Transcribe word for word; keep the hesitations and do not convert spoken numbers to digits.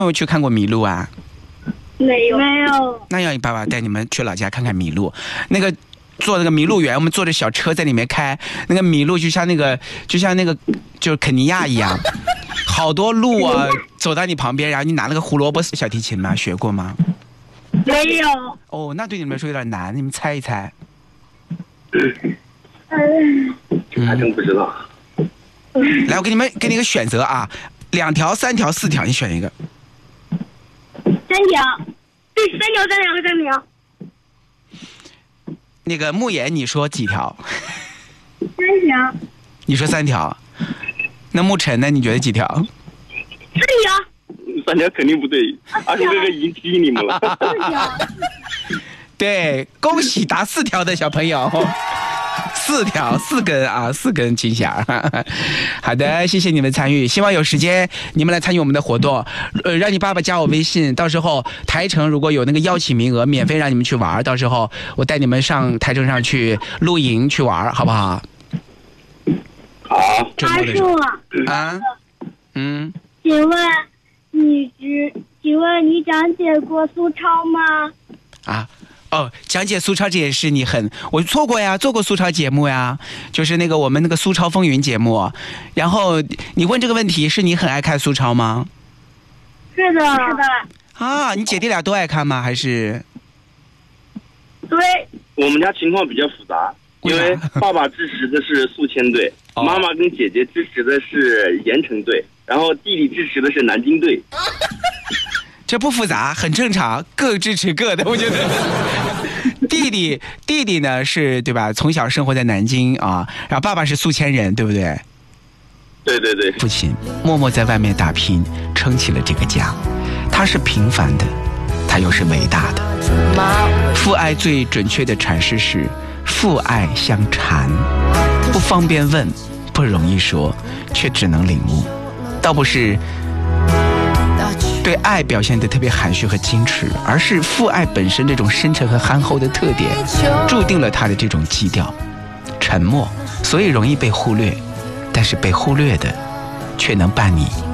有没有去看过麋鹿啊？ 没有，没有。 那要你爸爸带你们去老家看看麋鹿，那个坐那个麋鹿园，我们坐着小车在里面开，那个麋鹿就像那个就像那个就是肯尼亚一样，好多鹿啊走到你旁边，然后你拿那个胡萝卜小提琴吗？学过吗？ 没有。 哦，那对你们来说有点难，你们猜一猜。 嗯， 还真不知道。 来，我给你们给你一个选择啊，两条、三条、四条，你选一个。 三条，对，三条，三条和三条。 那个慕言，你说几条？ 三条。 你说三条。那沐晨呢？你觉得几条？ 三条。 三条肯定不对，阿雄哥哥已经提醒你们了。 四条。 对，恭喜答四条的小朋友。四条四根啊，四根金匣。好的，谢谢你们参与，希望有时间你们来参与我们的活动，呃，让你爸爸加我微信，到时候台城如果有那个邀请名额，免费让你们去玩，到时候我带你们上台城上去露营去玩，好不好？ 好。 阿树啊，嗯， 请问你知？请问你讲解过苏超吗？ 啊。哦，讲解苏超这件事你很，我做过呀，做过苏超节目呀，就是那个我们那个苏超风云节目。然后你问这个问题，是你很爱看苏超吗？ 是的，是的。 啊，你姐弟俩都爱看吗？还是？ 对。 我们家情况比较复杂，因为爸爸支持的是宿迁队， 哦、 妈妈跟姐姐支持的是盐城队，然后弟弟支持的是南京队。 这不复杂，很正常，各支持各的，我觉得。弟弟弟弟呢是对吧？从小生活在南京啊，然后爸爸是宿迁人，对不对？ 对对对。 父亲默默在外面打拼，撑起了这个家。他是平凡的，他又是伟大的。父爱最准确的阐释是父爱相缠，不方便问，不容易说，却只能领悟。倒不是对爱表现得特别含蓄和矜持，而是父爱本身这种深沉和憨厚的特点，注定了他的这种基调，沉默，所以容易被忽略，但是被忽略的，却能伴你